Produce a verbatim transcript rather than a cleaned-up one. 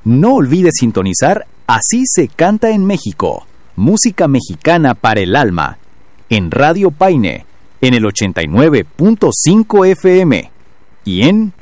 No olvides sintonizar Así se canta en México, música mexicana para el alma, en Radio Paine, en el ochenta y nueve punto cinco F M y en